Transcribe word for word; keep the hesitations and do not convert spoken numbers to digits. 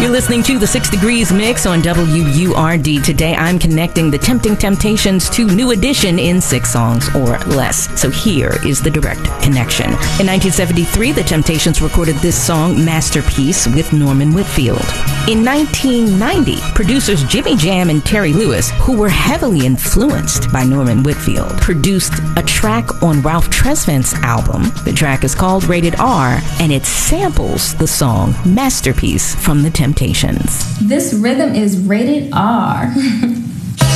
You're listening to the Six Degrees Mix on W U R D. Today, I'm connecting the Tempting Temptations to New Edition in six songs or less. So here is the direct connection. In nineteen seventy-three, the Temptations recorded this song, Masterpiece, with Norman Whitfield. In nineteen ninety, producers Jimmy Jam and Terry Lewis, who were heavily influenced by Norman Whitfield, produced a track on Ralph Tresvant's album. The track is called Rated R, and it samples the song Masterpiece from the Temptations. This rhythm is rated R.